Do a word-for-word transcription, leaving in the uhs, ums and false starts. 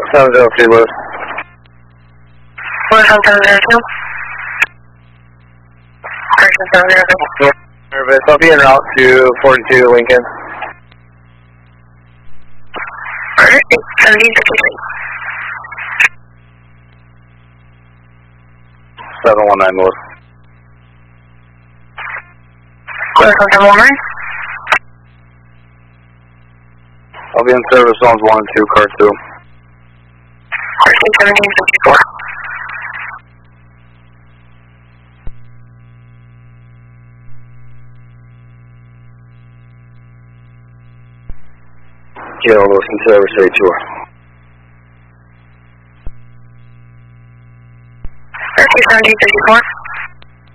seven zero three Lewis. Lewis on seven zero two. Correction seven zero two. Nervous. I'll be en route to forty-two Lincoln. Alright, seventeen fifty-three. seven one nine Lewis. Lewis on seven one nine. I'll be in service zones one and two, car two. Correction seventeen fifty-four. Kilo Lewis in service eight two. Correction seventeen fifty-four.